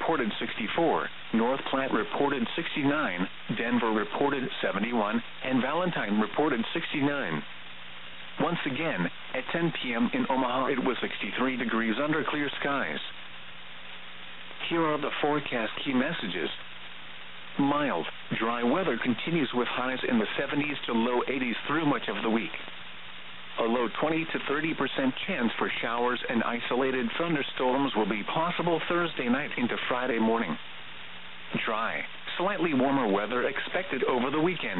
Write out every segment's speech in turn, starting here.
reported 64, North Platte reported 69, Denver reported 71, and Valentine reported 69. Once again, at 10 p.m. in Omaha, it was 63 degrees under clear skies. Here are the forecast key messages. Mild, dry weather continues with highs in the 70s to low 80s through much of the week. A low 20 to 30% chance for showers and isolated thunderstorms will be possible Thursday night into Friday morning. Dry, slightly warmer weather expected over the weekend.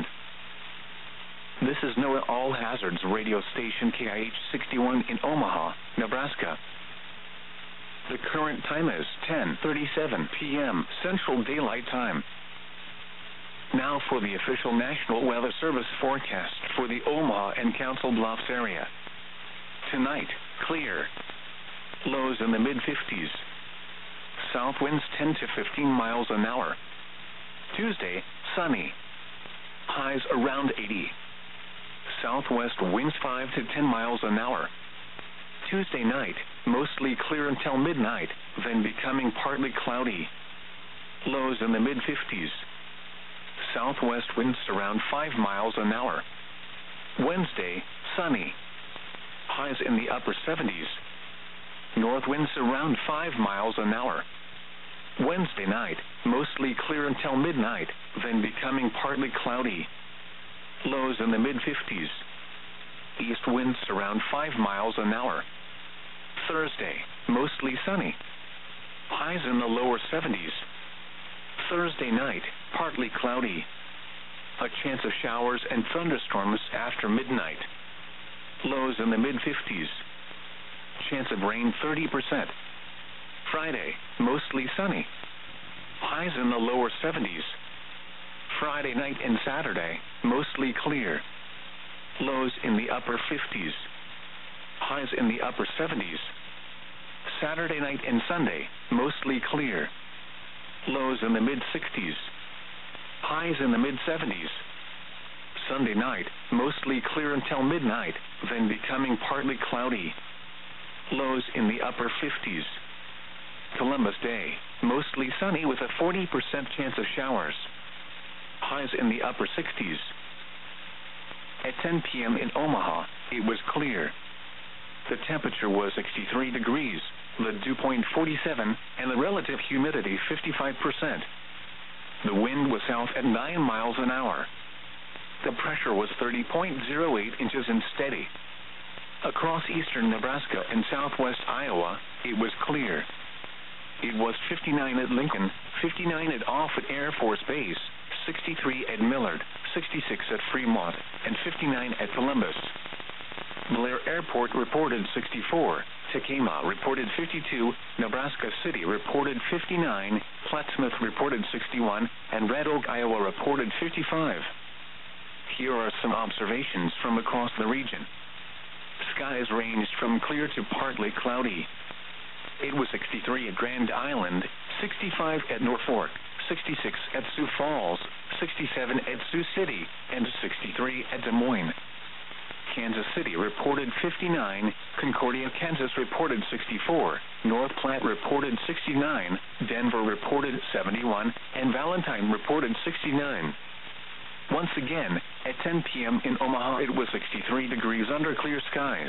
This is NOAA All Hazards radio station KIH 61 in Omaha, Nebraska. The current time is 10:37 p.m. Central Daylight Time. Now for the official National Weather Service forecast for the Omaha and Council Bluffs area. Tonight, clear. Lows in the mid-50s. South winds 10 to 15 miles an hour. Tuesday, sunny. Highs around 80. Southwest winds 5 to 10 miles an hour. Tuesday night, mostly clear until midnight, then becoming partly cloudy. Lows in the mid-50s. Southwest winds around 5 miles an hour. Wednesday, sunny. Highs in the upper 70s. North winds around 5 miles an hour. Wednesday night, mostly clear until midnight, then becoming partly cloudy. Lows in the mid-50s. East winds around 5 miles an hour. Thursday, mostly sunny. Highs in the lower 70s. Thursday night, partly cloudy. A chance of showers and thunderstorms after midnight. Lows in the mid-50s. Chance of rain 30%. Friday, mostly sunny. Highs in the lower 70s. Friday night and Saturday, mostly clear. Lows in the upper 50s. Highs in the upper 70s. Saturday night and Sunday, mostly clear. Lows in the mid-60s. Highs in the mid-70s. Sunday night, mostly clear until midnight, then becoming partly cloudy. Lows in the upper 50s. Columbus Day, mostly sunny with a 40% chance of showers. Highs in the upper 60s. At 10 p.m. in Omaha, it was clear. The temperature was 63 degrees, the dew point 47, and the relative humidity 55%. The wind was south at 9 miles an hour. The pressure was 30.08 inches and steady. Across eastern Nebraska and southwest Iowa, it was clear. It was 59 at Lincoln, 59 at Offutt Air Force Base, 63 at Millard, 66 at Fremont, and 59 at Columbus. Blair Airport reported 64, Tekamah reported 52, Nebraska City reported 59, Plattsmouth reported 61, and Red Oak, Iowa reported 55. Here are some observations from across the region. Skies ranged from clear to partly cloudy. It was 63 at Grand Island, 65 at Norfolk, 66 at Sioux Falls, 67 at Sioux City, and 63 at Des Moines. Kansas City reported 59, Concordia, Kansas reported 64, North Platte reported 69, Denver reported 71, and Valentine reported 69. Once again, at 10 p.m. in Omaha, it was 63 degrees under clear skies.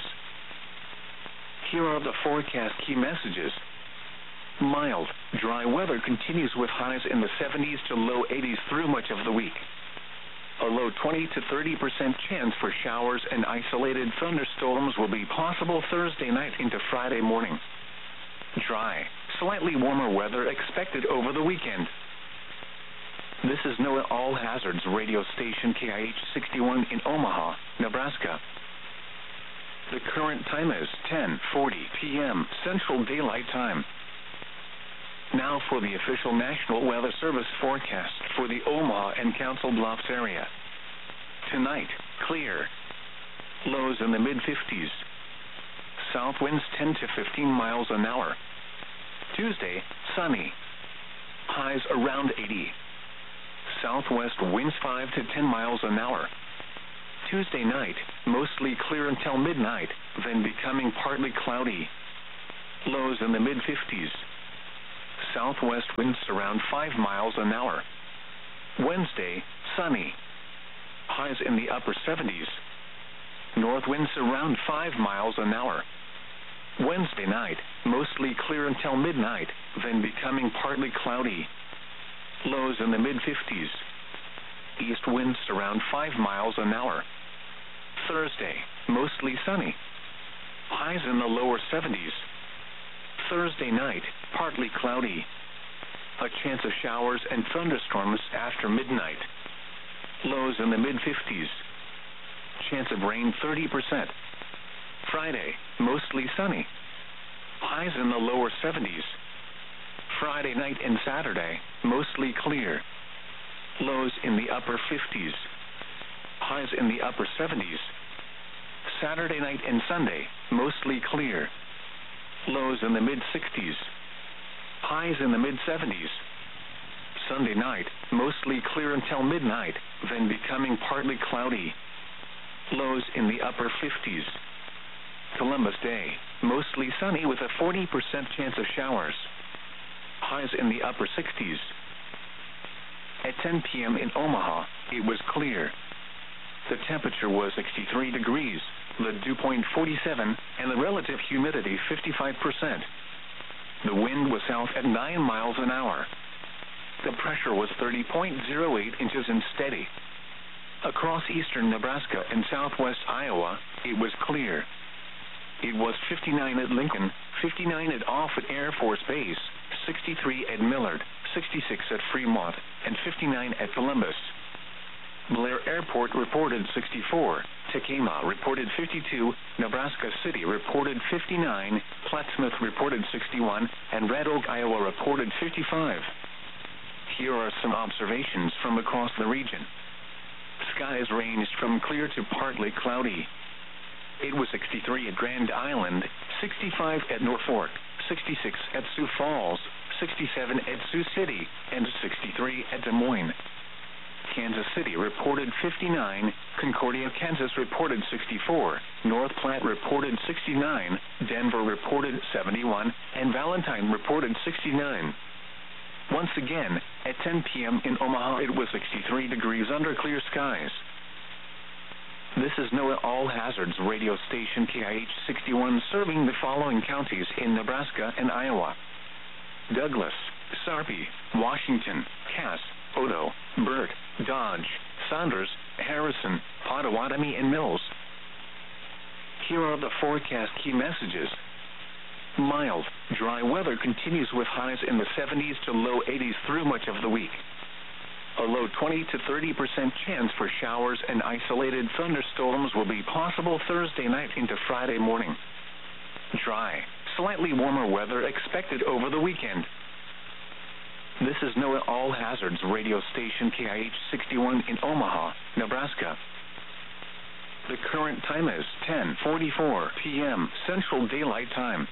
Here are the forecast key messages. Mild, dry weather continues with highs in the 70s to low 80s through much of the week. A low 20 to 30% chance for showers and isolated thunderstorms will be possible Thursday night into Friday morning. Dry, slightly warmer weather expected over the weekend. This is NOAA All Hazards radio station KIH 61 in Omaha, Nebraska. The current time is 10:40 p.m. Central Daylight Time. Now for the official National Weather Service forecast for the Omaha and Council Bluffs area. Tonight, clear. Lows in the mid-50s. South winds 10 to 15 miles an hour. Tuesday, sunny. Highs around 80. Southwest winds 5 to 10 miles an hour. Tuesday night, mostly clear until midnight, then becoming partly cloudy. Lows in the mid-50s. Southwest winds around 5 miles an hour. Wednesday, sunny. Highs in the upper 70s. North winds around 5 miles an hour. Wednesday night, mostly clear until midnight, then becoming partly cloudy. Lows in the mid-50s. East winds around 5 miles an hour. Thursday, mostly sunny. Highs in the lower 70s. Thursday night, partly cloudy. A chance of showers and thunderstorms after midnight. Lows in the mid-50s. Chance of rain 30%. Friday, mostly sunny. Highs in the lower 70s. Friday night and Saturday, mostly clear. Lows in the upper 50s. Highs in the upper 70s. Saturday night and Sunday, mostly clear. Lows in the mid-60s. Highs in the mid-70s. Sunday night, mostly clear until midnight, then becoming partly cloudy. Lows in the upper 50s. Columbus Day, mostly sunny with a 40% chance of showers. Highs in the upper 60s. At 10 p.m. in Omaha, it was clear. The temperature was 63 degrees, the dew point 47, and the relative humidity 55%. The wind was south at 9 miles an hour. The pressure was 30.08 inches and steady. Across eastern Nebraska and southwest Iowa, it was clear. It was 59 at Lincoln, 59 at Offutt Air Force Base, 63 at Millard, 66 at Fremont, and 59 at Columbus. Blair Airport reported 64, Tekamah reported 52, Nebraska City reported 59, Plattsmouth reported 61, and Red Oak, Iowa reported 55. Here are some observations from across the region. Skies ranged from clear to partly cloudy. It was 63 at Grand Island, 65 at Norfolk, 66 at Sioux Falls, 67 at Sioux City, and 63 at Des Moines. Kansas City reported 59, Concordia, Kansas reported 64, North Platte reported 69, Denver reported 71, and Valentine reported 69. Once again, at 10 p.m. in Omaha, it was 63 degrees under clear skies. This is NOAA All Hazards radio station KIH 61 serving the following counties in Nebraska and Iowa: Douglas, Sarpy, Washington, Cass, Odo, Burt, Dodge, Saunders, Harrison, Potawatomi, and Mills. Here are the forecast key messages. Mild, dry weather continues with highs in the 70s to low 80s through much of the week. A low 20 to 30% chance for showers and isolated thunderstorms will be possible Thursday night into Friday morning. Dry, slightly warmer weather expected over the weekend. This is NOAA All Hazards radio station KIH 61 in Omaha, Nebraska. The current time is 10:44 p.m. Central Daylight Time.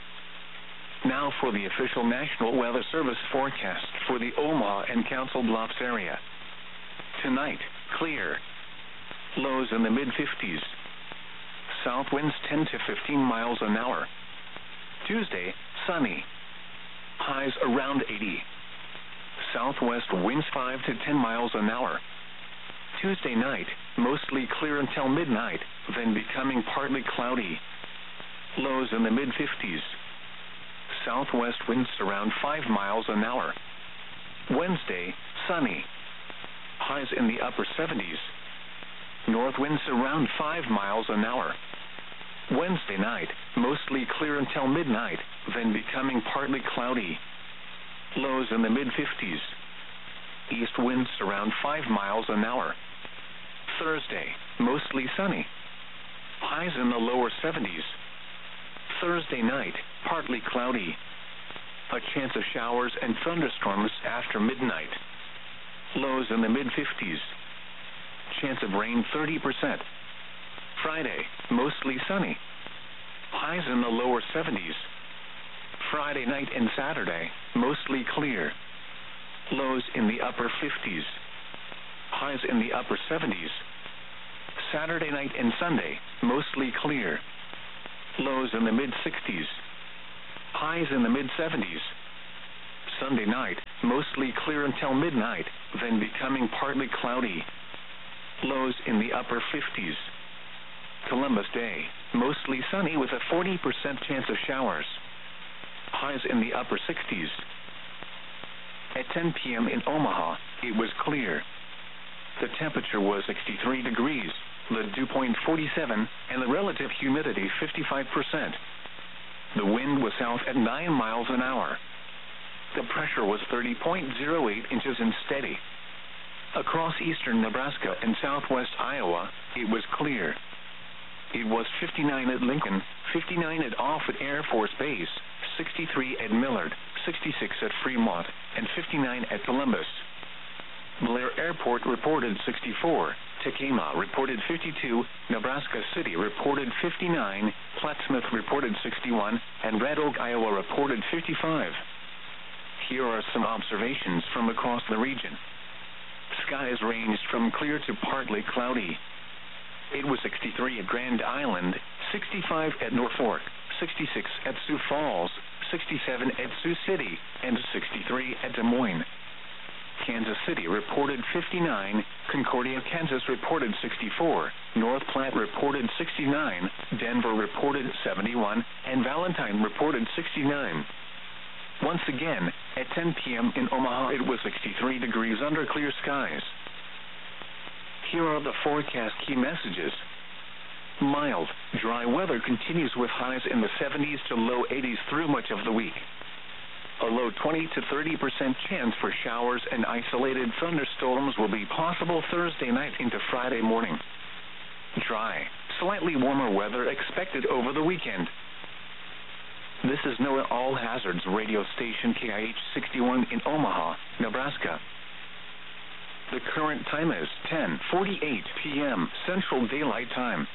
Now for the official National Weather Service forecast for the Omaha and Council Bluffs area. Tonight, clear. Lows in the mid-50s. South winds 10 to 15 miles an hour. Tuesday, sunny. Highs around 80. Southwest winds 5 to 10 miles an hour. Tuesday night, mostly clear until midnight, then becoming partly cloudy. Lows in the mid-50s. Southwest winds around 5 miles an hour. Wednesday, sunny. Highs in the upper 70s. North winds around 5 miles an hour. Wednesday night, mostly clear until midnight, then becoming partly cloudy. Lows in the mid-50s. East winds around 5 miles an hour. Thursday, mostly sunny. Highs in the lower 70s. Thursday night, partly cloudy. A chance of showers and thunderstorms after midnight. Lows in the mid-50s. Chance of rain 30%. Friday, mostly sunny. Highs in the lower 70s. Friday night and Saturday, mostly clear. Lows in the upper 50s. Highs in the upper 70s. Saturday night and Sunday, mostly clear. Lows in the mid-60s. Highs in the mid-70s. Sunday night, mostly clear until midnight, then becoming partly cloudy. Lows in the upper 50s. Columbus Day, mostly sunny with a 40% chance of showers. Highs in the upper 60s. At 10 p.m. in Omaha, it was clear. The temperature was 63 degrees, the dew point 47, and the relative humidity 55%. The wind was south at 9 miles an hour. The pressure was 30.08 inches and steady. Across eastern Nebraska and southwest Iowa, it was clear. It was 59 at Lincoln, 59 at Offutt Air Force Base, 63 at Millard, 66 at Fremont, and 59 at Columbus. Blair Airport reported 64, Tekamah reported 52, Nebraska City reported 59, Plattsmouth reported 61, and Red Oak, Iowa reported 55. Here are some observations from across the region. Skies ranged from clear to partly cloudy. It was 63 at Grand Island, 65 at Norfolk, 66 at Sioux Falls, 67 at Sioux City, and 63 at Des Moines. Kansas City reported 59, Concordia, Kansas reported 64, North Platte reported 69, Denver reported 71, and Valentine reported 69. Once again, at 10 p.m. in Omaha, it was 63 degrees under clear skies. Here are the forecast key messages. Mild, dry weather continues with highs in the 70s to low 80s through much of the week. A low 20 to 30% chance for showers and isolated thunderstorms will be possible Thursday night into Friday morning. Dry, slightly warmer weather expected over the weekend. This is NOAA All Hazards radio station KIH 61 in Omaha, Nebraska. The current time is 10:48 p.m. Central Daylight Time.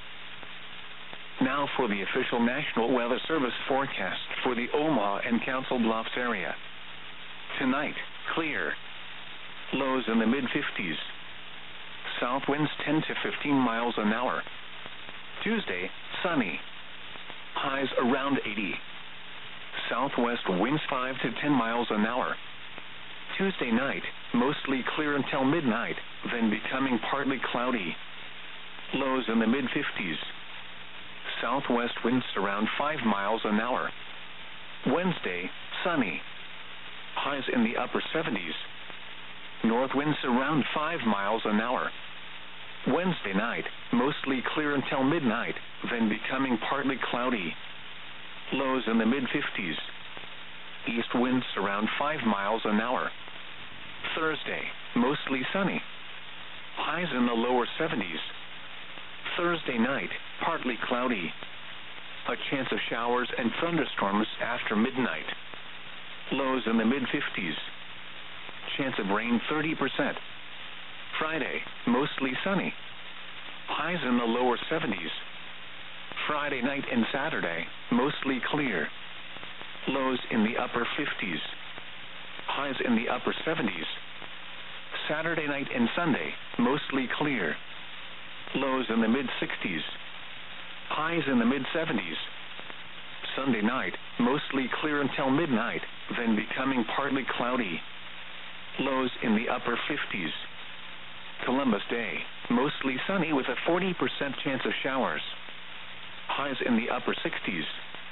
Now for the official National Weather Service forecast for the Omaha and Council Bluffs area. Tonight, clear. Lows in the mid-50s. South winds 10 to 15 miles an hour. Tuesday, sunny. Highs around 80. Southwest winds 5 to 10 miles an hour. Tuesday night, mostly clear until midnight, then becoming partly cloudy. Lows in the mid-50s. Southwest winds around 5 miles an hour. Wednesday, sunny. Highs in the upper 70s. North winds around 5 miles an hour. Wednesday night, mostly clear until midnight, then becoming partly cloudy. Lows in the mid-50s. East winds around 5 miles an hour. Thursday, mostly sunny. Highs in the lower 70s. Thursday night, partly cloudy. A chance of showers and thunderstorms after midnight. Lows in the mid-50s. Chance of rain 30%. Friday, mostly sunny. Highs in the lower 70s. Friday night and Saturday, mostly clear. Lows in the upper 50s. Highs in the upper 70s. Saturday night and Sunday, mostly clear. Lows in the mid-60s. Highs in the mid-70s. Sunday night, mostly clear until midnight, then becoming partly cloudy. Lows in the upper 50s. Columbus Day, mostly sunny with a 40% chance of showers. Highs in the upper 60s.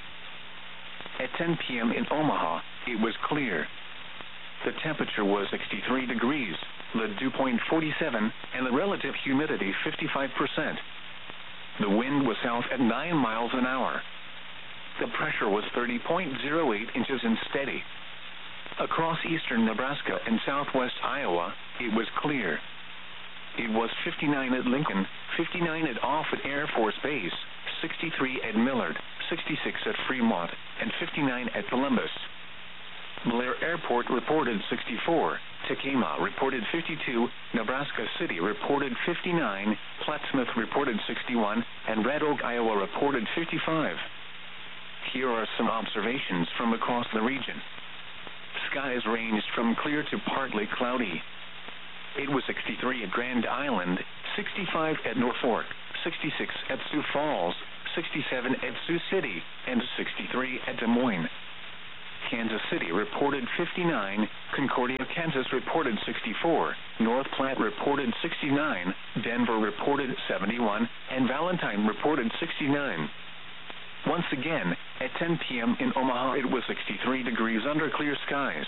At 10 p.m. in Omaha, it was clear. The temperature was 63 degrees, the dew point 47, and the relative humidity 55%. The wind was south at 9 miles an hour. The pressure was 30.08 inches and steady. Across eastern Nebraska and southwest Iowa, it was clear. It was 59 at Lincoln, 59 at Offutt Air Force Base, 63 at Millard, 66 at Fremont, and 59 at Columbus. Blair Airport reported 64, Tekamah reported 52, Nebraska City reported 59, Plattsmouth reported 61, and Red Oak, Iowa reported 55. Here are some observations from across the region. Skies ranged from clear to partly cloudy. It was 63 at Grand Island, 65 at Norfolk, 66 at Sioux Falls, 67 at Sioux City, and 63 at Des Moines. Kansas City reported 59, Concordia, Kansas reported 64, North Platte reported 69, Denver reported 71, and Valentine reported 69. Once again, at 10 p.m. in Omaha, it was 63 degrees under clear skies.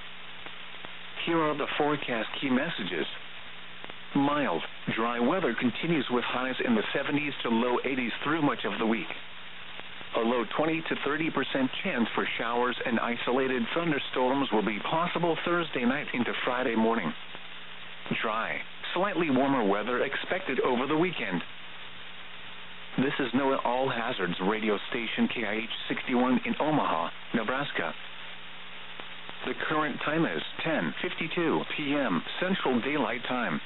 Here are the forecast key messages. Mild, dry weather continues with highs in the 70s to low 80s through much of the week. A low 20 to 30% chance for showers and isolated thunderstorms will be possible Thursday night into Friday morning. Dry, slightly warmer weather expected over the weekend. This is NOAA All Hazards radio station KIH 61 in Omaha, Nebraska. The current time is 10:52 p.m. Central Daylight Time.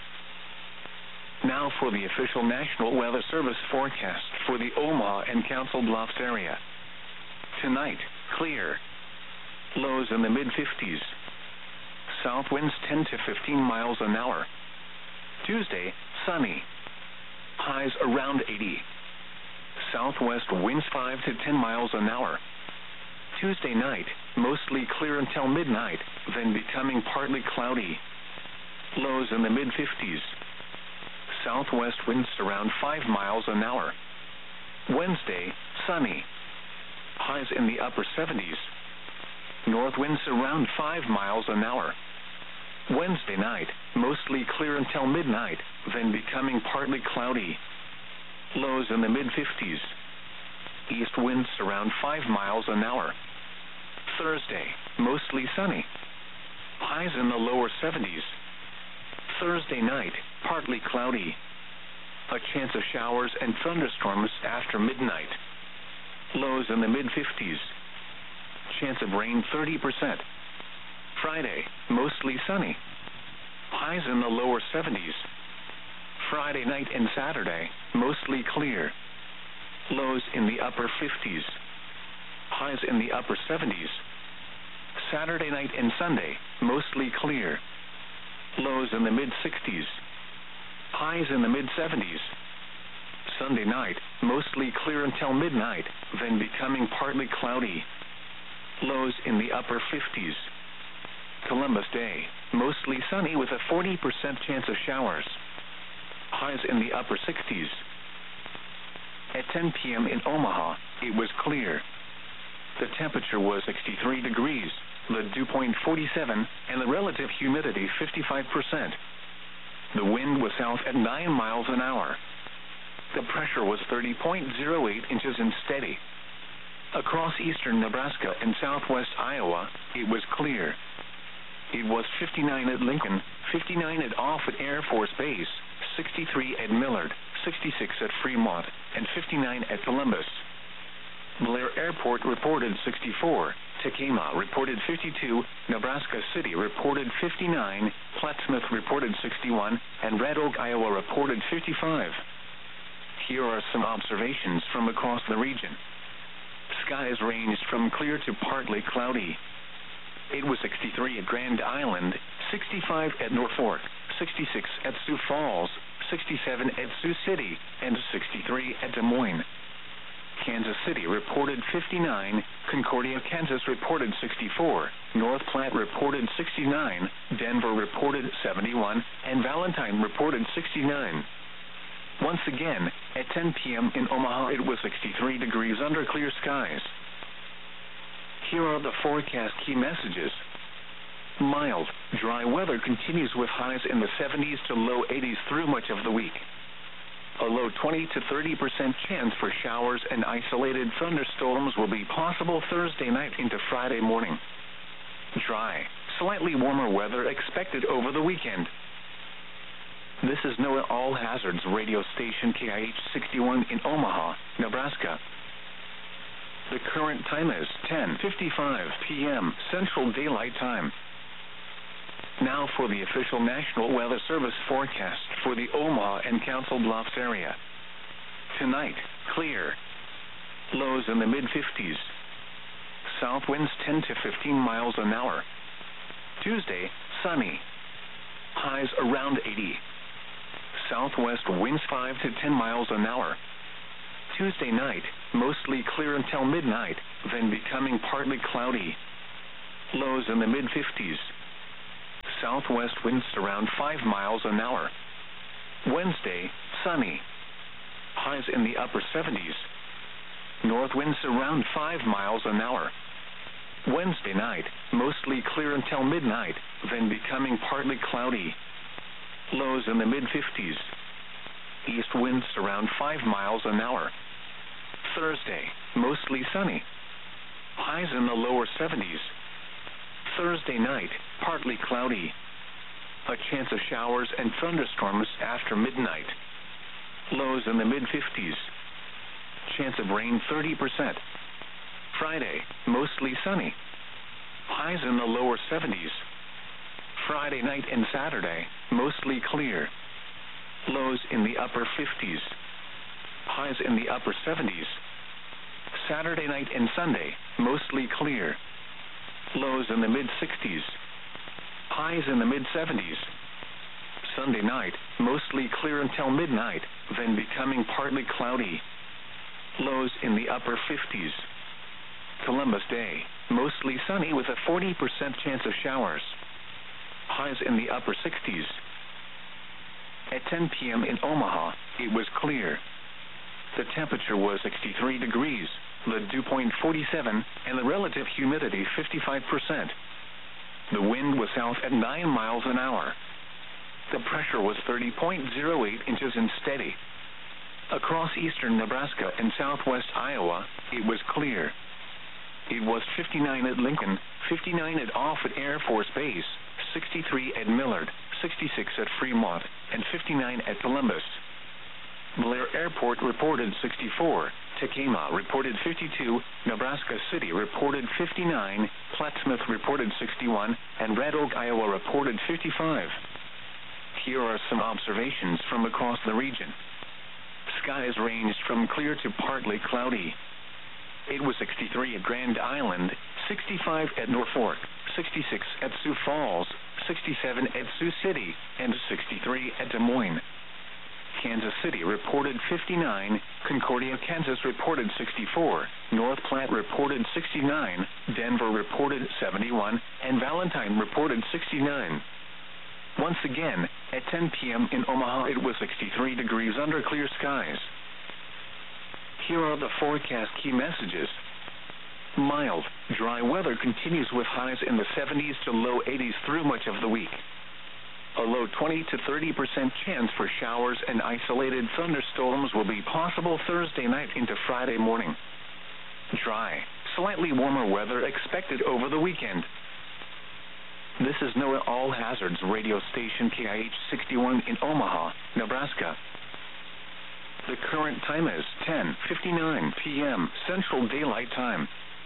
Now for the official National Weather Service forecast for the Omaha and Council Bluffs area. Tonight, clear. Lows in the mid-50s. South winds 10 to 15 miles an hour. Tuesday, sunny. Highs around 80. Southwest winds 5 to 10 miles an hour. Tuesday night, mostly clear until midnight, then becoming partly cloudy. Lows in the mid-50s. Southwest winds around 5 miles an hour. Wednesday, sunny. Highs in the upper 70s. North winds around 5 miles an hour. Wednesday night, mostly clear until midnight, then becoming partly cloudy. Lows in the mid-50s. East winds around 5 miles an hour. Thursday, mostly sunny. Highs in the lower 70s. Thursday night, partly cloudy. A chance of showers and thunderstorms after midnight. Lows in the mid-50s. Chance of rain 30%. Friday, mostly sunny. Highs in the lower 70s. Friday night and Saturday, mostly clear. Lows in the upper 50s. Highs in the upper 70s. Saturday night and Sunday, mostly clear. Lows in the mid-60s. Highs in the mid-70s. Sunday night, mostly clear until midnight, then becoming partly cloudy. Lows in the upper 50s. Columbus Day, mostly sunny with a 40% chance of showers. Highs in the upper 60s. At 10 p.m. in Omaha, it was clear. The temperature was 63 degrees, the dew point 47, and the relative humidity 55%. The wind was south at 9 miles an hour. The pressure was 30.08 inches and steady. Across eastern Nebraska and southwest Iowa, it was clear. It was 59 at Lincoln, 59 at Offutt Air Force Base, 63 at Millard, 66 at Fremont, and 59 at Columbus. Blair Airport reported 64, Tacoma reported 52, Nebraska City reported 59, Plattsmouth reported 61, and Red Oak, Iowa reported 55. Here are some observations from across the region. Skies ranged from clear to partly cloudy. It was 63 at Grand Island, 65 at Norfolk, 66 at Sioux Falls, 67 at Sioux City, and 63 at Des Moines. Kansas City reported 59, Concordia, Kansas reported 64, North Platte reported 69, Denver reported 71, and Valentine reported 69. Once again, at 10 p.m. in Omaha, it was 63 degrees under clear skies. Here are the forecast key messages. Mild, dry weather continues with highs in the 70s to low 80s through much of the week. A low 20 to 30% chance for showers and isolated thunderstorms will be possible Thursday night into Friday morning. Dry, slightly warmer weather expected over the weekend. This is NOAA All Hazards radio station KIH 61 in Omaha, Nebraska. The current time is 10:55 p.m. Central Daylight Time. Now for the official National Weather Service forecast for the Omaha and Council Bluffs area. Tonight, clear. Lows in the mid-50s. South winds 10 to 15 miles an hour. Tuesday, sunny. Highs around 80. Southwest winds 5 to 10 miles an hour. Tuesday night, mostly clear until midnight, then becoming partly cloudy. Lows in the mid-50s. Southwest winds around 5 miles an hour. Wednesday, sunny. Highs in the upper 70s. North winds around 5 miles an hour. Wednesday night, mostly clear until midnight, then becoming partly cloudy. Lows in the mid-50s. East winds around 5 miles an hour. Thursday, mostly sunny. Highs in the lower 70s. Thursday night, partly cloudy. A chance of showers and thunderstorms after midnight. Lows in the mid-50s. Chance of rain 30%. Friday, mostly sunny. Highs in the lower 70s. Friday night and Saturday, mostly clear. Lows in the upper 50s. Highs in the upper 70s. Saturday night and Sunday, mostly clear. Lows in the mid-60s. Highs in the mid-70s. Sunday night, mostly clear until midnight, then becoming partly cloudy. Lows in the upper 50s. Columbus Day, mostly sunny with a 40% chance of showers. Highs in the upper 60s. At 10 p.m. in Omaha, it was clear. The temperature was 63 degrees, the dew point 47, and the relative humidity 55%. The wind was south at 9 miles an hour. The pressure was 30.08 inches and steady. Across eastern Nebraska and southwest Iowa, it was clear. It was 59 at Lincoln, 59 at Offutt Air Force Base, 63 at Millard, 66 at Fremont, and 59 at Columbus. Blair Airport reported 64, Tekamah reported 52, Nebraska City reported 59, Plattsmouth reported 61, and Red Oak, Iowa reported 55. Here are some observations from across the region. Skies ranged from clear to partly cloudy. It was 63 at Grand Island, 65 at Norfolk, 66 at Sioux Falls, 67 at Sioux City, and 63 at Des Moines. Kansas City reported 59, Concordia, Kansas reported 64, North Platte reported 69, Denver reported 71, and Valentine reported 69. Once again, at 10 p.m. in Omaha, it was 63 degrees under clear skies. Here are the forecast key messages. Mild, dry weather continues with highs in the 70s to low 80s through much of the week. A low 20 to 30% chance for showers and isolated thunderstorms will be possible Thursday night into Friday morning. Dry, slightly warmer weather expected over the weekend. This is NOAA All Hazards radio station KIH 61 in Omaha, Nebraska. The current time is 10:59 p.m. Central Daylight Time.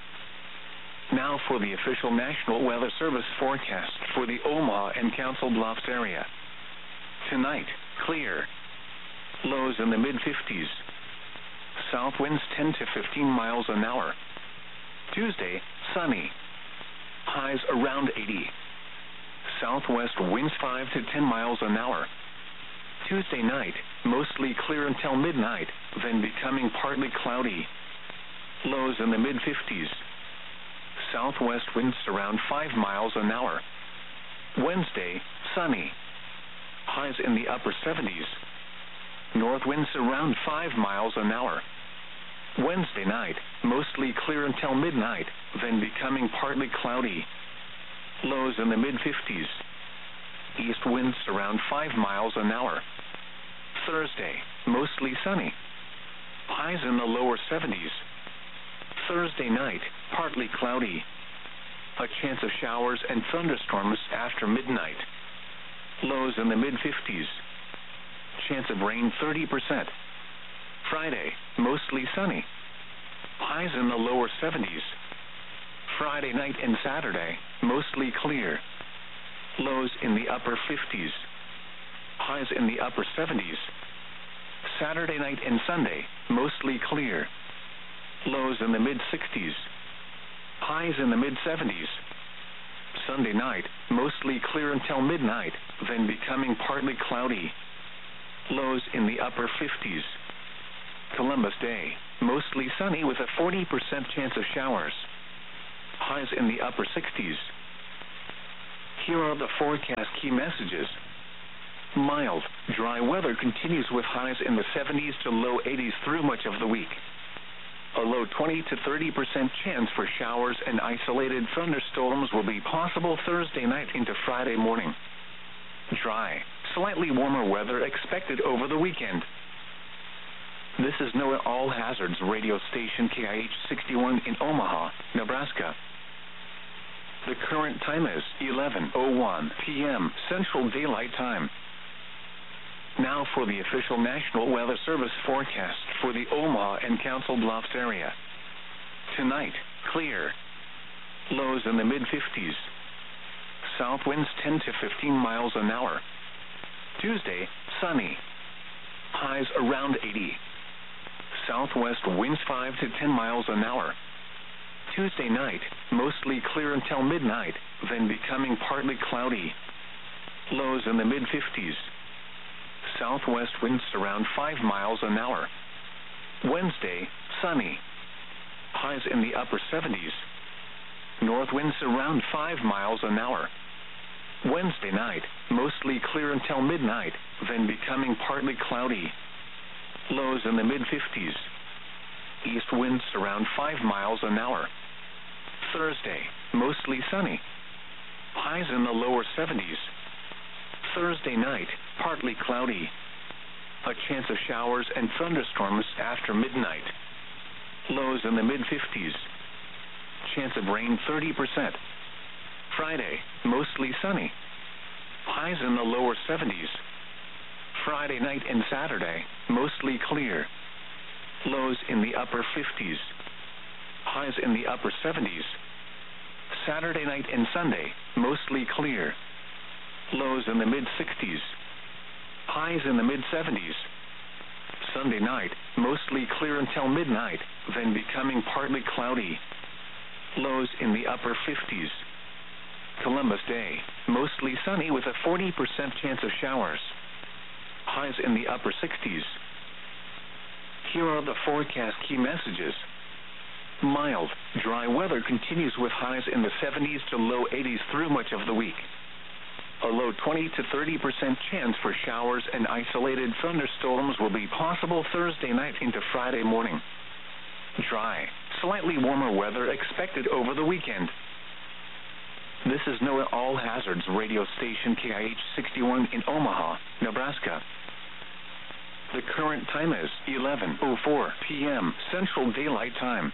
Now for the official National Weather Service forecast for the Omaha and Council Bluffs area. Tonight, clear. Lows in the mid-50s. South winds 10 to 15 miles an hour. Tuesday, sunny. Highs around 80. Southwest winds 5 to 10 miles an hour. Tuesday night, mostly clear until midnight, then becoming partly cloudy. Lows in the mid-50s. Southwest winds around 5 miles an hour. Wednesday, sunny. Highs in the upper 70s. North winds around 5 miles an hour. Wednesday night, mostly clear until midnight, then becoming partly cloudy. Lows in the mid-50s. East winds around 5 miles an hour. Thursday, mostly sunny. Highs in the lower 70s. Thursday night, partly cloudy. A chance of showers and thunderstorms after midnight. Lows in the mid-50s. Chance of rain 30%. Friday, mostly sunny. Highs in the lower 70s. Friday night and Saturday, mostly clear. Lows in the upper 50s. Highs in the upper 70s. Saturday night and Sunday, mostly clear. Lows in the mid-60s. Highs in the mid-70s. Sunday night, mostly clear until midnight, then becoming partly cloudy. Lows in the upper 50s. Columbus Day, mostly sunny with a 40% chance of showers. Highs in the upper 60s. Here are the forecast key messages. Mild, dry weather continues with highs in the 70s to low 80s through much of the week. A low 20 to 30% chance for showers and isolated thunderstorms will be possible Thursday night into Friday morning. Dry, slightly warmer weather expected over the weekend. This is NOAA All Hazards radio station KIH 61 in Omaha, Nebraska. The current time is 11:01 p.m. Central Daylight Time. Now for the official National Weather Service forecast for the Omaha and Council Bluffs area. Tonight, clear. Lows in the mid-50s. South winds 10 to 15 miles an hour. Tuesday, sunny. Highs around 80. Southwest winds 5 to 10 miles an hour. Tuesday night, mostly clear until midnight, then becoming partly cloudy. Lows in the mid-50s. Southwest winds around 5 miles an hour. Wednesday, sunny. Highs in the upper 70s. North winds around 5 miles an hour. Wednesday night, mostly clear until midnight, then becoming partly cloudy. Lows in the mid-50s. East winds around 5 miles an hour. Thursday, mostly sunny. Highs in the lower 70s. Thursday night, partly cloudy. A chance of showers and thunderstorms after midnight. Lows in the mid-50s. Chance of rain 30%. Friday, mostly sunny. Highs in the lower 70s. Friday night and Saturday, mostly clear. Lows in the upper 50s. Highs in the upper 70s. Saturday night and Sunday, mostly clear. Lows in the mid-60s. Highs in the mid-70s. Sunday night, mostly clear until midnight, then becoming partly cloudy. Lows in the upper 50s. Columbus Day, mostly sunny with a 40% chance of showers. Highs in the upper 60s. Here are the forecast key messages. Mild, dry weather continues with highs in the 70s to low 80s through much of the week. A low 20 to 30% chance for showers and isolated thunderstorms will be possible Thursday night into Friday morning. Dry, slightly warmer weather expected over the weekend. This is NOAA All Hazards radio station KIH 61 in Omaha, Nebraska. The current time is 11:04 p.m. Central Daylight Time.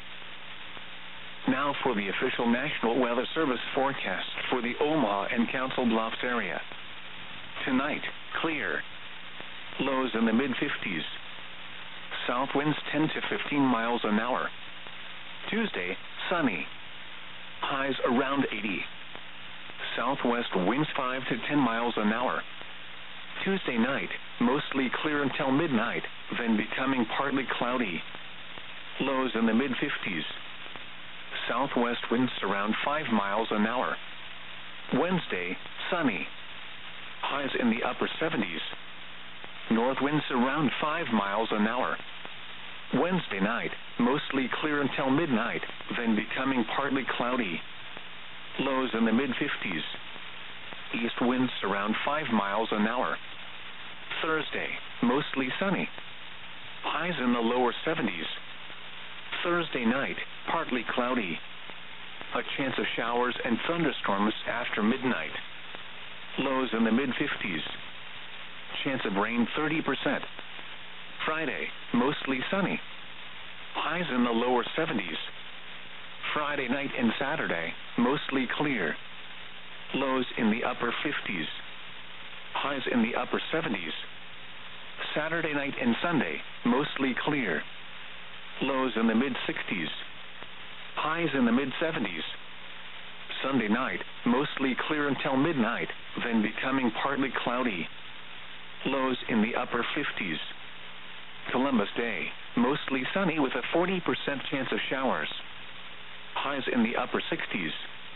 Now for the official National Weather Service forecast for the Omaha and Council Bluffs area. Tonight, clear. Lows in the mid-50s. South winds 10 to 15 miles an hour. Tuesday, sunny. Highs around 80. Southwest winds 5 to 10 miles an hour. Tuesday night, mostly clear until midnight, then becoming partly cloudy. Lows in the mid-50s. Southwest winds around 5 miles an hour. Wednesday, sunny. Highs in the upper 70s. North winds around 5 miles an hour. Wednesday night, mostly clear until midnight, then becoming partly cloudy. Lows in the mid-50s. East winds around 5 miles an hour. Thursday, mostly sunny. Highs in the lower 70s. Thursday night, partly cloudy. A chance of showers and thunderstorms after midnight. Lows in the mid-50s. Chance of rain 30%. Friday, mostly sunny. Highs in the lower 70s. Friday night and Saturday, mostly clear. Lows in the upper 50s. Highs in the upper 70s. Saturday night and Sunday, mostly clear. Lows in the mid-60s. Highs in the mid-70s. Sunday night, mostly clear until midnight, then becoming partly cloudy. Lows in the upper 50s. Columbus Day, mostly sunny with a 40% chance of showers. Highs in the upper 60s.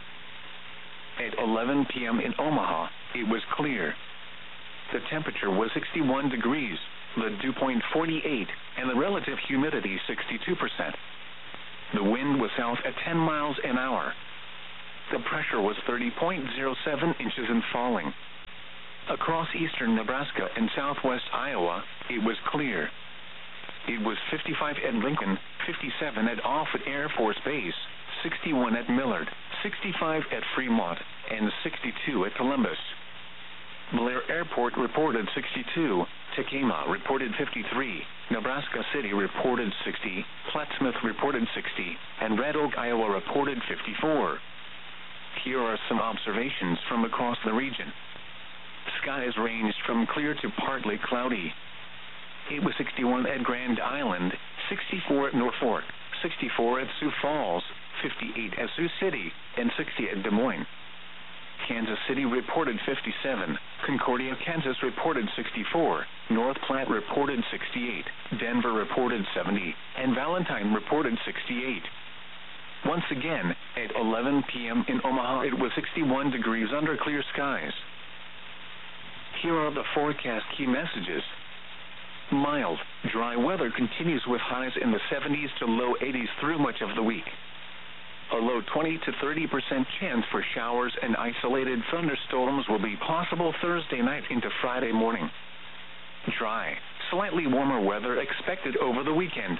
At 11 p.m. in Omaha, it was clear. The temperature was 61 degrees, the dew point 48, and the relative humidity 62%. The wind was south at 10 miles an hour. The pressure was 30.07 inches and falling. Across eastern Nebraska and southwest Iowa, it was clear. It was 55 at Lincoln, 57 at Offutt Air Force Base, 61 at Millard, 65 at Fremont, and 62 at Columbus. Blair Airport reported 62, Tekamah reported 53, Nebraska City reported 60, Plattsmouth reported 60, and Red Oak, Iowa reported 54. Here are some observations from across the region. Skies ranged from clear to partly cloudy. It was 61 at Grand Island, 64 at Norfolk, 64 at Sioux Falls, 58 at Sioux City, and 60 at Des Moines. Kansas City reported 57, Concordia, Kansas reported 64, North Platte reported 68, Denver reported 70, and Valentine reported 68. Once again, at 11 p.m. in Omaha, it was 61 degrees under clear skies. Here are the forecast key messages. Mild, dry weather continues with highs in the 70s to low 80s through much of the week. A low 20 to 30% chance for showers and isolated thunderstorms will be possible Thursday night into Friday morning. Dry, slightly warmer weather expected over the weekend.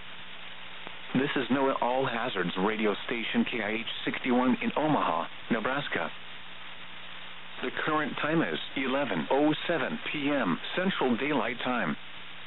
This is NOAA All Hazards radio station KIH 61 in Omaha, Nebraska. The current time is 11:07 p.m. Central Daylight Time.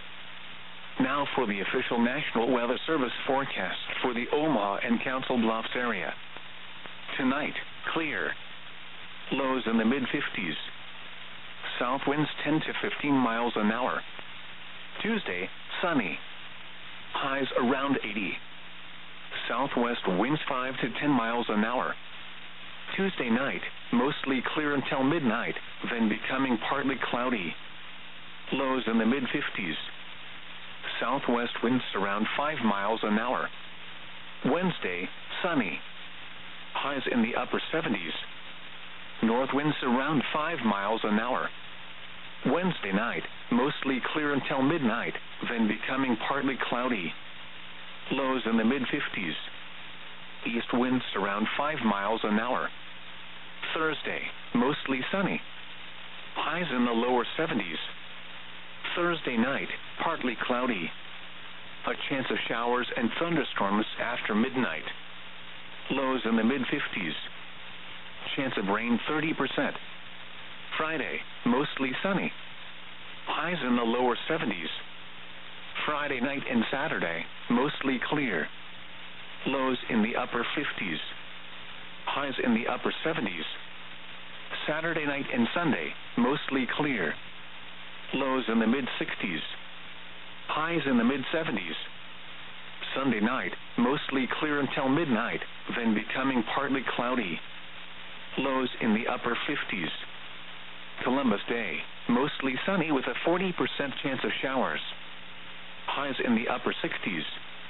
Now for the official National Weather Service forecast for the Omaha and Council Bluffs area. Tonight, clear. Lows in the mid-50s. South winds 10 to 15 miles an hour. Tuesday, sunny. Highs around 80. Southwest winds 5 to 10 miles an hour. Tuesday night, mostly clear until midnight, then becoming partly cloudy. Lows in the mid-50s. Southwest winds around 5 miles an hour. Wednesday, sunny. Highs in the upper 70s. North winds around 5 miles an hour. Wednesday night, mostly clear until midnight, then becoming partly cloudy. Lows in the mid-50s. East winds around 5 miles an hour. Thursday, mostly sunny. Highs in the lower 70s. Thursday night, partly cloudy. A chance of showers and thunderstorms after midnight. Lows in the mid-50s. Chance of rain 30%. Friday, mostly sunny. Highs in the lower 70s. Friday night and Saturday, mostly clear. Lows in the upper 50s. Highs in the upper 70s. Saturday night and Sunday, mostly clear. Lows in the mid-60s. Highs in the mid-70s. Sunday night, mostly clear until midnight, then becoming partly cloudy. Lows in the upper 50s. Columbus Day, mostly sunny with a 40% chance of showers. Highs in the upper 60s.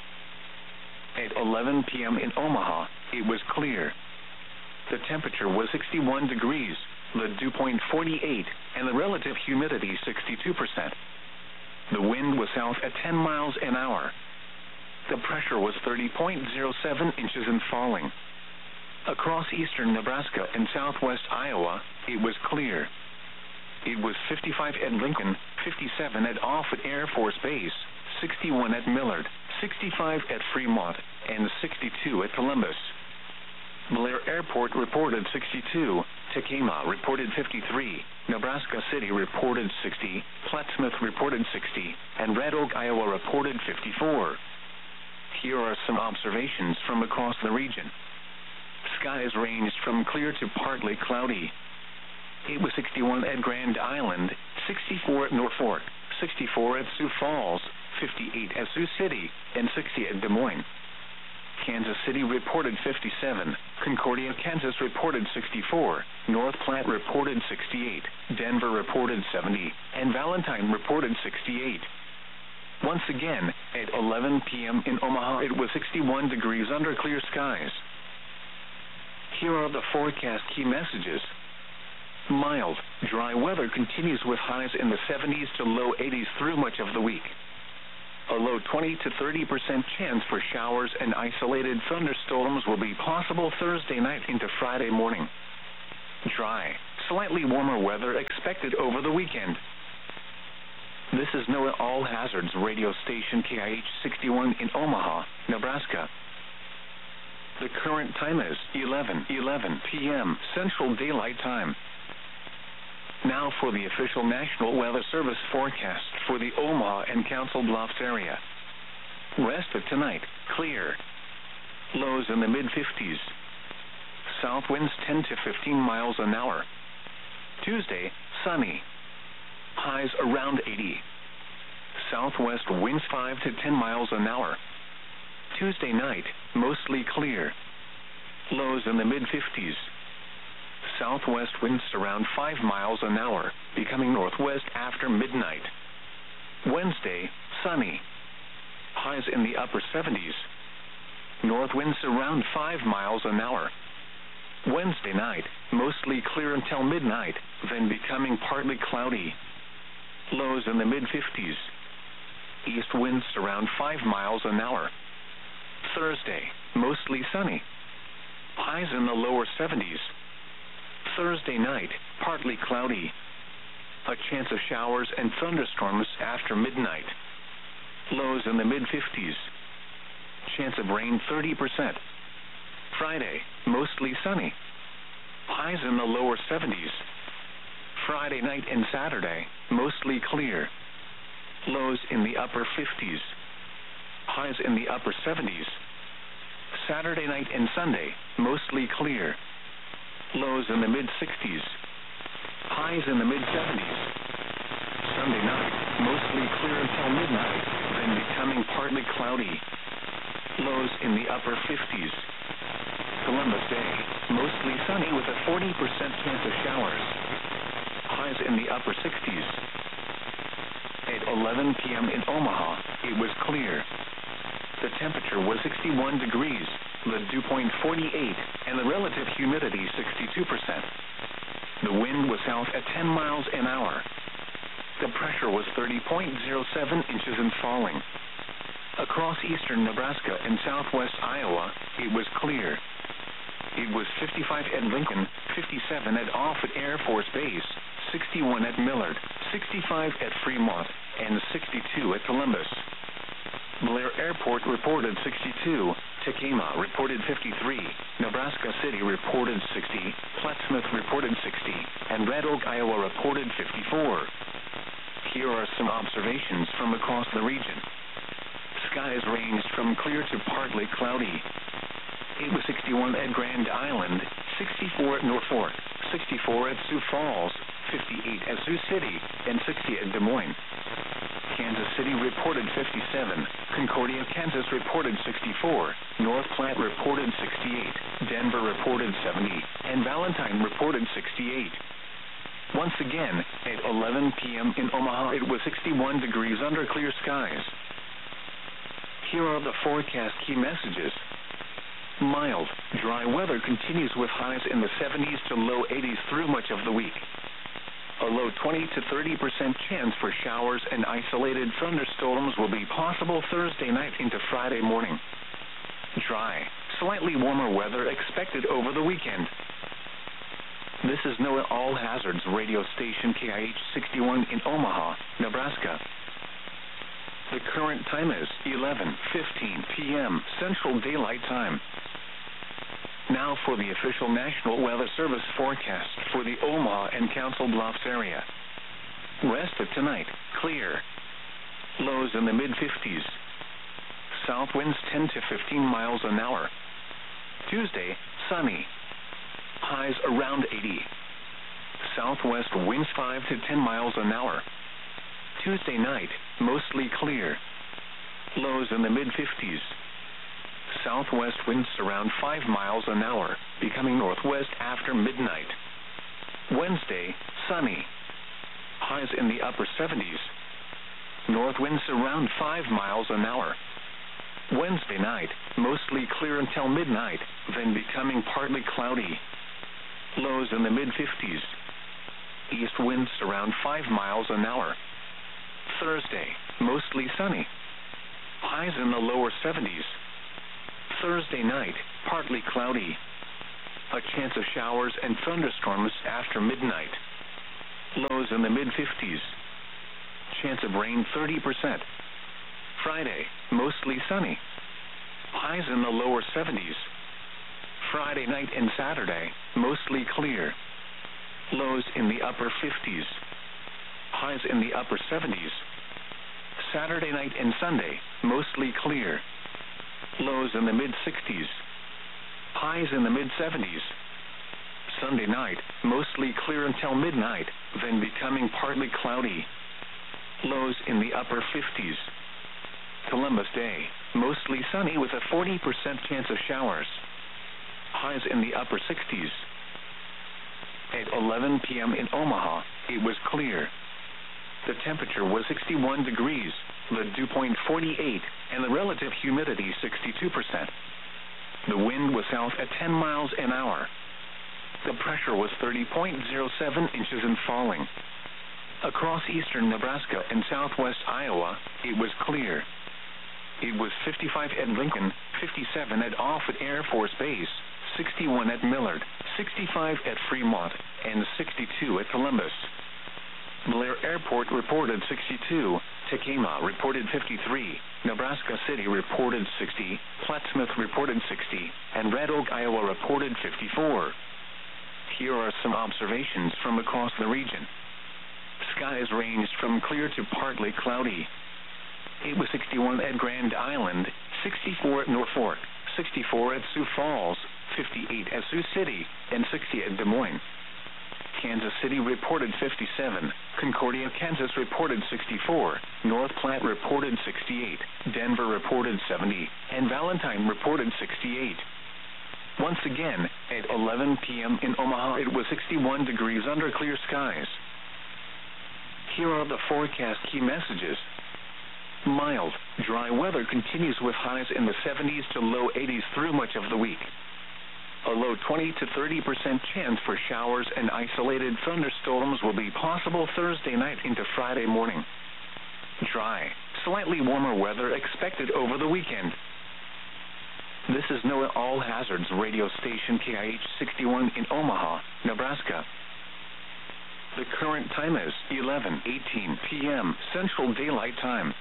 At 11 p.m. in Omaha, it was clear. The temperature was 61 degrees, the dew point 48, and the relative humidity 62%. The wind was south at 10 miles an hour. The pressure was 30.07 inches and falling. Across eastern Nebraska and southwest Iowa, it was clear. It was 55 at Lincoln, 57 at Offutt Air Force Base, 61 at Millard, 65 at Fremont, and 62 at Columbus. Blair Airport reported 62, Tekamah reported 53, Nebraska City reported 60, Plattsmouth reported 60, and Red Oak, Iowa reported 54. Here are some observations from across the region. Skies ranged from clear to partly cloudy. It was 61 at Grand Island, 64 at Norfolk, 64 at Sioux Falls, 58 at Sioux City, and 60 at Des Moines. Kansas City reported 57, Concordia, Kansas reported 64, North Platte reported 68, Denver reported 70, and Valentine reported 68. Once again, at 11 p.m. in Omaha, it was 61 degrees under clear skies. Here are the forecast key messages. Mild, dry weather continues with highs in the 70s to low 80s through much of the week. A low 20 to 30% chance for showers and isolated thunderstorms will be possible Thursday night into Friday morning. Dry, slightly warmer weather expected over the weekend. This is NOAA All Hazards radio station KIH 61 in Omaha, Nebraska. The current time is 11:11 p.m. Central Daylight Time. Now for the official National Weather Service forecast for the Omaha and Council Bluffs area. Rest of tonight, clear. Lows in the mid-50s. South winds 10 to 15 miles an hour. Tuesday, sunny. Highs around 80. Southwest winds 5 to 10 miles an hour. Tuesday night, mostly clear. Lows in the mid-50s. Southwest winds around 5 miles an hour, becoming northwest after midnight. Wednesday, sunny. Highs in the upper 70s. North winds around 5 miles an hour. Wednesday night, mostly clear until midnight, then becoming partly cloudy. Lows in the mid-50s. East winds around 5 miles an hour. Thursday, mostly sunny. Highs in the lower 70s. Thursday night, partly cloudy. A chance of showers and thunderstorms after midnight. Lows in the mid-50s. Chance of rain 30%. Friday, mostly sunny. Highs in the lower 70s. Friday night and Saturday, mostly clear. Lows in the upper 50s. Highs in the upper 70s. Saturday night and Sunday, mostly clear. Lows in the mid-60s. Highs in the mid-70s. Sunday night, mostly clear until midnight, then becoming partly cloudy. Lows in the upper 50s. Columbus Day, mostly sunny with a 40% chance of showers. Highs in the upper 60s. At 11 p.m. in Omaha, it was clear. The temperature was 61 degrees, the dew point 48, and the relative humidity 62%. The wind was south at 10 miles an hour. The pressure was 30.07 inches and falling. Across eastern Nebraska and southwest Iowa, it was clear. It was 55 at Lincoln, 57 at Offutt Air Force Base, 61 at Millard, 65 at Fremont, and 62 at Columbus. Blair Airport reported 62, Tekamah reported 53, Nebraska City reported 60, Plattsmouth reported 60, and Red Oak, Iowa reported 54. Here are some observations from across the region. Skies ranged from clear to partly cloudy. It was 61 at Grand Island, 64 at Norfolk, 64 at Sioux Falls, 58 at Sioux City, and 60 at Des Moines. Kansas City reported 57, Concordia, Kansas reported 64, North Platte reported 68, Denver reported 70, and Valentine reported 68. Once again, at 11 p.m. in Omaha, it was 61 degrees under clear skies. Here are the forecast key messages. Mild, dry weather continues with highs in the 70s to low 80s through much of the week. A low 20 to 30% chance for showers and isolated thunderstorms will be possible Thursday night into Friday morning. Dry, slightly warmer weather expected over the weekend. This is NOAA All Hazards radio station KIH 61 in Omaha, Nebraska. The current time is 11:15 p.m. Central Daylight Time. Now for the official National Weather Service forecast for the Omaha and Council Bluffs area. Rest of tonight, clear. Lows in the mid-50s. South winds 10 to 15 miles an hour. Tuesday, sunny. Highs around 80. Southwest winds 5 to 10 miles an hour. Tuesday night, mostly clear. Lows in the mid-50s. Southwest winds around 5 miles an hour, becoming northwest after midnight. Wednesday, sunny. Highs in the upper 70s. North winds around 5 miles an hour. Wednesday night, mostly clear until midnight, then becoming partly cloudy. Lows in the mid-50s. East winds around 5 miles an hour. Thursday, mostly sunny. Highs in the lower 70s. Thursday night, partly cloudy. A chance of showers and thunderstorms after midnight. Lows in the mid-50s. Chance of rain 30%. Friday, mostly sunny. Highs in the lower 70s. Friday night and Saturday, mostly clear. Lows in the upper 50s. Highs in the upper 70s. Saturday night and Sunday, mostly clear. Lows in the mid-60s. Highs in the mid-70s. Sunday night, mostly clear until midnight, then becoming partly cloudy. Lows in the upper 50s. Columbus Day, mostly sunny with a 40% chance of showers. Highs in the upper 60s. At 11 p.m. in Omaha, it was clear. The temperature was 61 degrees, the dew point 48, and the relative humidity 62%. The wind was south at 10 miles an hour. The pressure was 30.07 inches and falling. Across eastern Nebraska and southwest Iowa, it was clear. It was 55 at Lincoln, 57 at Offutt Air Force Base, 61 at Millard, 65 at Fremont, and 62 at Columbus. Blair Airport reported 62, Tekamah reported 53, Nebraska City reported 60, Plattsmouth reported 60, and Red Oak, Iowa reported 54. Here are some observations from across the region. Skies ranged from clear to partly cloudy. It was 61 at Grand Island, 64 at Norfolk, 64 at Sioux Falls, 58 at Sioux City, and 60 at Des Moines. Kansas City reported 57, Concordia, Kansas reported 64, North Platte reported 68, Denver reported 70, and Valentine reported 68. Once again, at 11 p.m. in Omaha, it was 61 degrees under clear skies. Here are the forecast key messages. Mild, dry weather continues with highs in the 70s to low 80s through much of the week. A low 20 to 30% chance for showers and isolated thunderstorms will be possible Thursday night into Friday morning. Dry, slightly warmer weather expected over the weekend. This is NOAA All Hazards radio station KIH 61 in Omaha, Nebraska. The current time is 11:18 p.m. Central Daylight Time.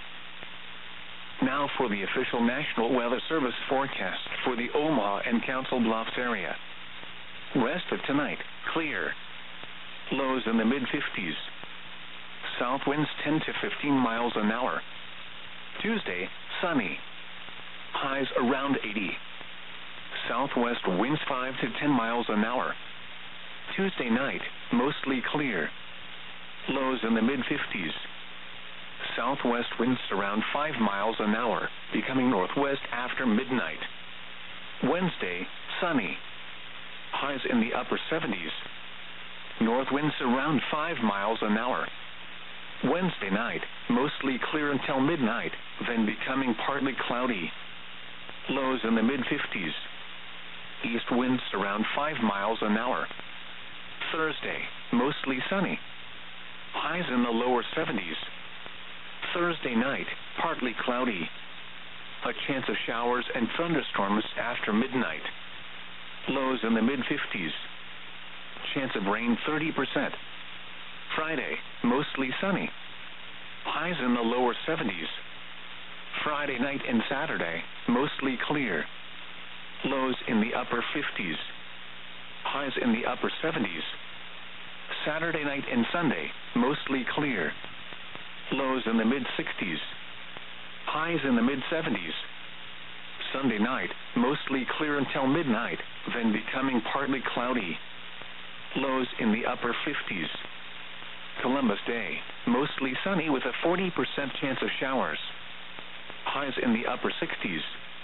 Now for the official National Weather Service forecast for the Omaha and Council Bluffs area. Rest of tonight, clear. Lows in the mid-50s. South winds 10 to 15 miles an hour. Tuesday, sunny. Highs around 80. Southwest winds 5 to 10 miles an hour. Tuesday night, mostly clear. Lows in the mid-50s. Southwest winds around 5 miles an hour, becoming northwest after midnight. Wednesday, sunny. Highs in the upper 70s. North winds around 5 miles an hour. Wednesday night, mostly clear until midnight, then becoming partly cloudy. Lows in the mid-50s. East winds around 5 miles an hour. Thursday, mostly sunny. Highs in the lower 70s. Thursday night, partly cloudy. A chance of showers and thunderstorms after midnight. Lows in the mid-50s. Chance of rain 30%. Friday, mostly sunny. Highs in the lower 70s. Friday night and Saturday, mostly clear. Lows in the upper 50s. Highs in the upper 70s. Saturday night and Sunday, mostly clear. Lows in the mid-60s. Highs in the mid-70s. Sunday night, mostly clear until midnight, then becoming partly cloudy. Lows in the upper 50s. Columbus Day, mostly sunny with a 40% chance of showers. Highs in the upper 60s.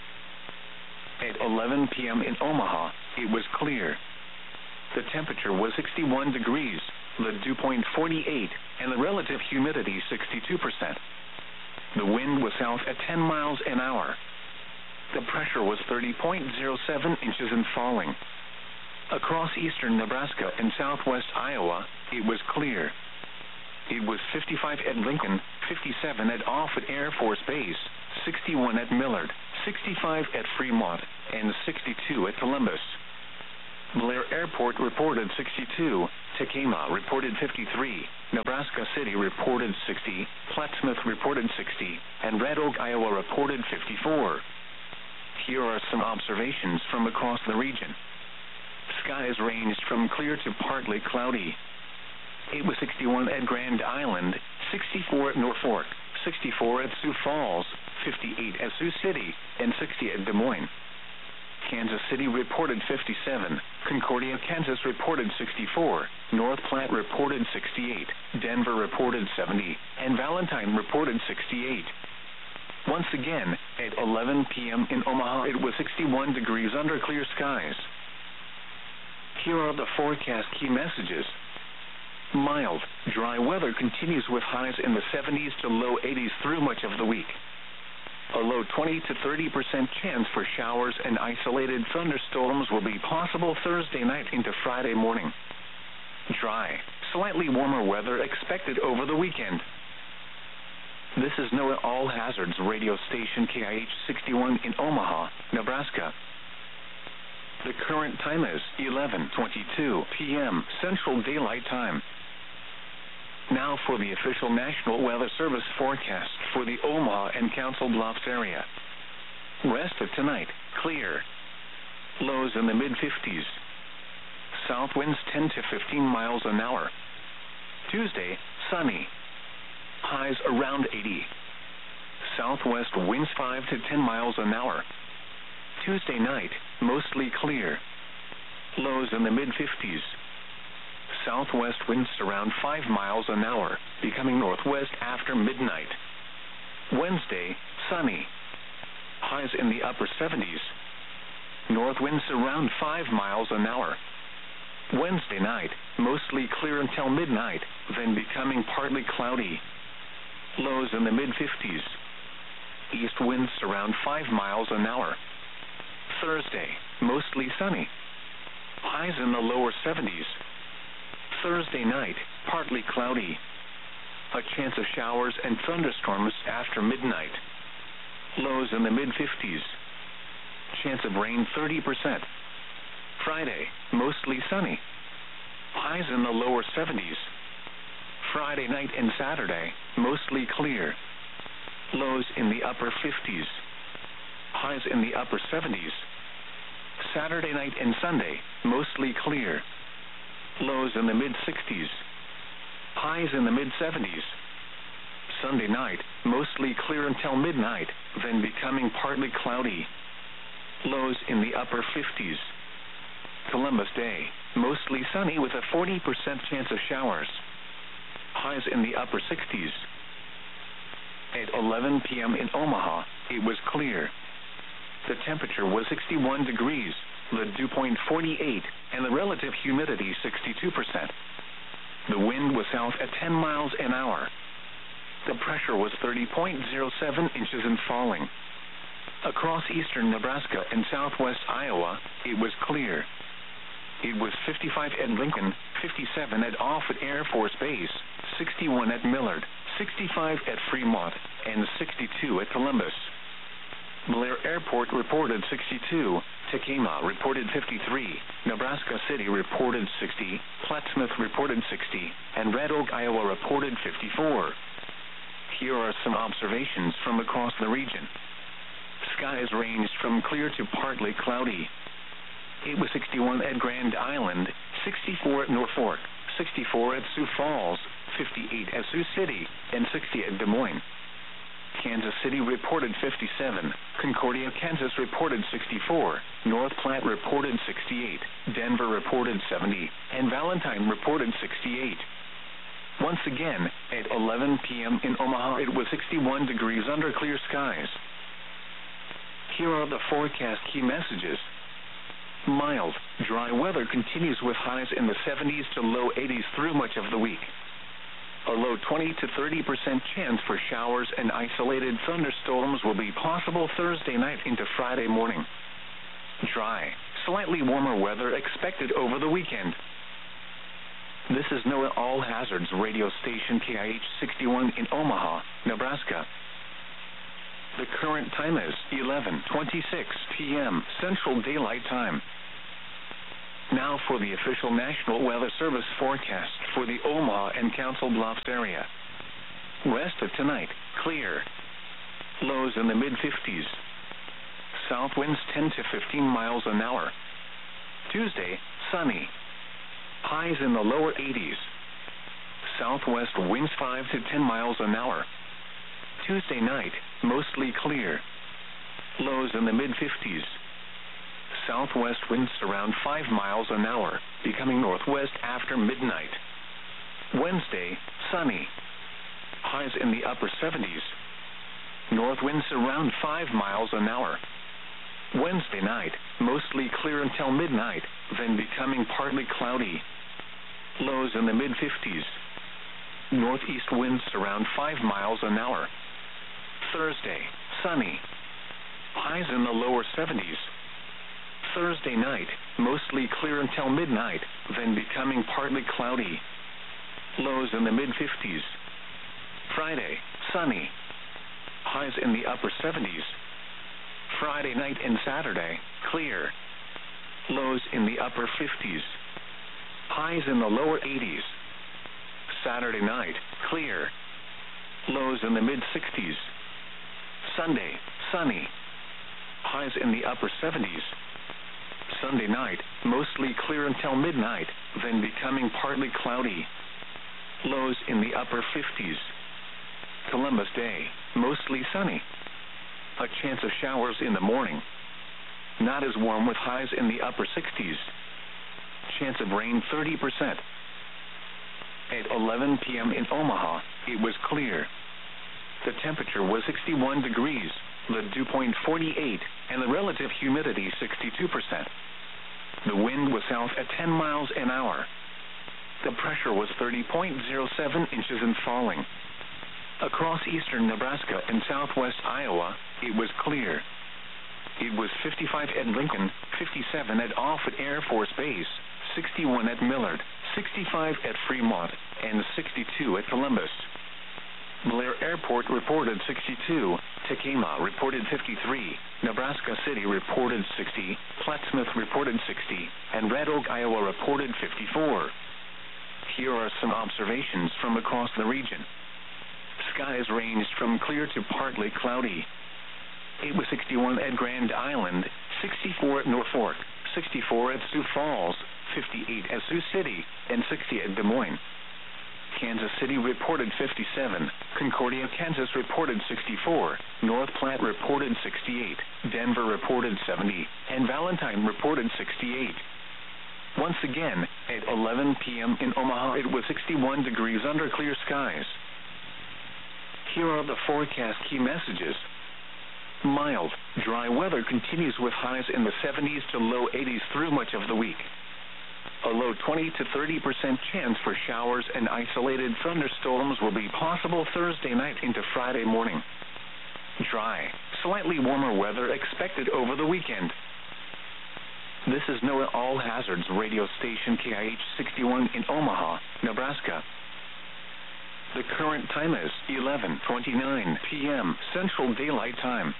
At 11 p.m. in Omaha, it was clear. The temperature was 61 degrees, the dew point 48, and the relative humidity 62%. The wind was south at 10 miles an hour. The pressure was 30.07 inches and falling. Across eastern Nebraska and southwest Iowa, it was clear. It was 55 at Lincoln, 57 at Offutt Air Force Base, 61 at Millard, 65 at Fremont, and 62 at Columbus. Blair Airport reported 62, Tekamah reported 53, Nebraska City reported 60, Plattsmouth reported 60, and Red Oak, Iowa reported 54. Here are some observations from across the region. Skies ranged from clear to partly cloudy. It was 61 at Grand Island, 64 at Norfolk, 64 at Sioux Falls, 58 at Sioux City, and 60 at Des Moines. Kansas City reported 57, Concordia, Kansas reported 64, North Platte reported 68, Denver reported 70, and Valentine reported 68. Once again, at 11 p.m. in Omaha, it was 61 degrees under clear skies. Here are the forecast key messages. Mild, dry weather continues with highs in the 70s to low 80s through much of the week. A low 20 to 30% chance for showers and isolated thunderstorms will be possible Thursday night into Friday morning. Dry, slightly warmer weather expected over the weekend. This is NOAA All Hazards radio station KIH 61 in Omaha, Nebraska. The current time is 11:22 p.m. Central Daylight Time. Now for the official National Weather Service forecast for the Omaha and Council Bluffs area. Rest of tonight, clear. Lows in the mid-50s. South winds 10 to 15 miles an hour. Tuesday, sunny. Highs around 80. Southwest winds 5 to 10 miles an hour. Tuesday night, mostly clear. Lows in the mid-50s. Southwest winds around 5 miles an hour, becoming northwest after midnight. Wednesday, sunny. Highs in the upper 70s. North winds around 5 miles an hour. Wednesday night, mostly clear until midnight, then becoming partly cloudy. Lows in the mid-50s. East winds around 5 miles an hour. Thursday, mostly sunny. Highs in the lower 70s. Thursday night, partly cloudy. A chance of showers and thunderstorms after midnight. Lows in the mid-50s. Chance of rain 30%. Friday, mostly sunny. Highs in the lower 70s. Friday night and Saturday, mostly clear. Lows in the upper 50s. Highs in the upper 70s. Saturday night and Sunday, mostly clear. Lows in the mid-60s. Highs in the mid-70s. Sunday night, mostly clear until midnight, then becoming partly cloudy. Lows in the upper 50s. Columbus Day, mostly sunny with a 40% chance of showers. Highs in the upper 60s. At 11 p.m. in Omaha, it was clear. The temperature was 61 degrees, the dew point 48, and the relative humidity 62%. The wind was south at 10 miles an hour. The pressure was 30.07 inches and falling. Across eastern Nebraska and southwest Iowa, it was clear. It was 55 at Lincoln, 57 at Offutt Air Force Base, 61 at Millard, 65 at Fremont, and 62 at Columbus. Blair Airport reported 62, Tekamah reported 53, Nebraska City reported 60, Plattsmouth reported 60, and Red Oak, Iowa reported 54. Here are some observations from across the region. Skies ranged from clear to partly cloudy. It was 61 at Grand Island, 64 at Norfolk, 64 at Sioux Falls, 58 at Sioux City, and 60 at Des Moines. Kansas City reported 57, Concordia, Kansas reported 64, North Platte reported 68, Denver reported 70, and Valentine reported 68. Once again, at 11 p.m. in Omaha, it was 61 degrees under clear skies. Here are the forecast key messages. Mild, dry weather continues with highs in the 70s to low 80s through much of the week. A low 20 to 30% chance for showers and isolated thunderstorms will be possible Thursday night into Friday morning. Dry, slightly warmer weather expected over the weekend. This is NOAA All Hazards radio station KIH-61 in Omaha, Nebraska. The current time is 11:26 p.m. Central Daylight Time. Now for the official National Weather Service forecast for the Omaha and Council Bluffs area. Rest of tonight, clear. Lows in the mid-50s. South winds 10 to 15 miles an hour. Tuesday, sunny. Highs in the lower 80s. Southwest winds 5 to 10 miles an hour. Tuesday night, mostly clear. Lows in the mid-50s. Southwest winds around 5 miles an hour, becoming northwest after midnight. Wednesday, sunny. Highs in the upper 70s. North winds around 5 miles an hour. Wednesday night, mostly clear until midnight, then becoming partly cloudy. Lows in the mid-50s. Northeast winds around 5 miles an hour. Thursday, sunny. Highs in the lower 70s. Thursday night, mostly clear until midnight, then becoming partly cloudy. Lows in the mid-50s. Friday, sunny. Highs in the upper 70s. Friday night and Saturday, clear. Lows in the upper 50s. Highs in the lower 80s. Saturday night, clear. Lows in the mid-60s. Sunday, sunny. Highs in the upper 70s. Sunday night, mostly clear until midnight, then becoming partly cloudy. Lows in the upper 50s. Columbus Day, mostly sunny. A chance of showers in the morning. Not as warm with highs in the upper 60s. Chance of rain 30%. At 11 p.m. in Omaha, it was clear. The temperature was 61 degrees, the dew point 48, and the relative humidity 62%. The wind was south at 10 miles an hour. The pressure was 30.07 inches and falling. Across eastern Nebraska and southwest Iowa, it was clear. It was 55 at Lincoln, 57 at Offutt Air Force Base, 61 at Millard, 65 at Fremont, and 62 at Columbus. Blair Airport reported 62, Tekamah reported 53, Nebraska City reported 60, Plattsmouth reported 60, and Red Oak, Iowa reported 54. Here are some observations from across the region. Skies ranged from clear to partly cloudy. It was 61 at Grand Island, 64 at Norfolk, 64 at Sioux Falls, 58 at Sioux City, and 60 at Des Moines. Kansas City reported 57, Concordia, Kansas reported 64, North Platte reported 68, Denver reported 70, and Valentine reported 68. Once again, at 11 p.m. in Omaha, it was 61 degrees under clear skies. Here are the forecast key messages. Mild, dry weather continues with highs in the 70s to low 80s through much of the week. A low 20 to 30% chance for showers and isolated thunderstorms will be possible Thursday night into Friday morning. Dry, slightly warmer weather expected over the weekend. This is NOAA All Hazards radio station KIH-61 in Omaha, Nebraska. The current time is 11:29 p.m. Central Daylight Time.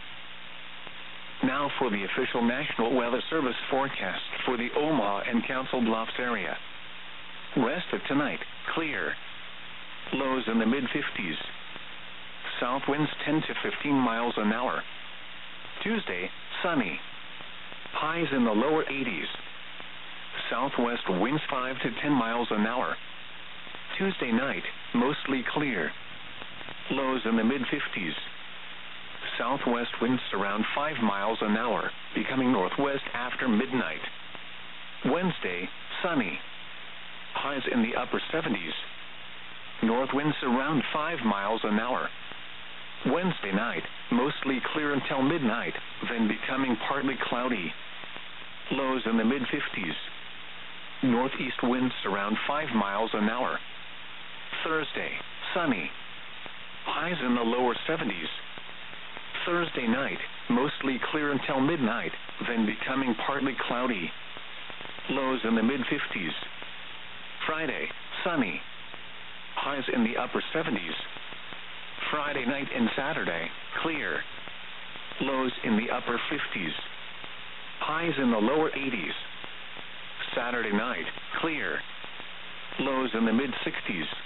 Now for the official National Weather Service forecast for the Omaha and Council Bluffs area. Rest of tonight, clear. Lows in the mid-50s. South winds 10 to 15 miles an hour. Tuesday, sunny. Highs in the lower 80s. Southwest winds 5 to 10 miles an hour. Tuesday night, mostly clear. Lows in the mid-50s. Southwest winds around 5 miles an hour, becoming northwest after midnight. Wednesday, sunny. Highs in the upper 70s. North winds around 5 miles an hour. Wednesday night, mostly clear until midnight, then becoming partly cloudy. Lows in the mid-50s. Northeast winds around 5 miles an hour. Thursday, sunny. Highs in the lower 70s. Thursday night, mostly clear until midnight, then becoming partly cloudy. Lows in the mid-50s. Friday, sunny. Highs in the upper 70s. Friday night and Saturday, clear. Lows in the upper 50s. Highs in the lower 80s. Saturday night, clear. Lows in the mid 60s.